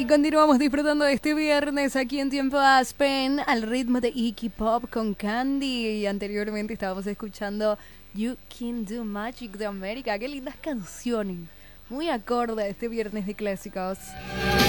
Y continuamos disfrutando de este viernes aquí en Tiempo Aspen al ritmo de Iggy Pop con Candy. Y anteriormente estábamos escuchando You Can Do Magic de América. Qué lindas canciones. Muy acorde a este viernes de clásicos.